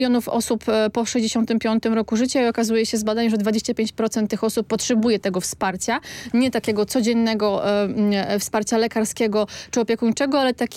milionów osób po 65 roku życia i okazuje się z badań, że 25% tych osób potrzebuje tego wsparcia. Nie takiego codziennego wsparcia lekarskiego czy opiekuńczego, ale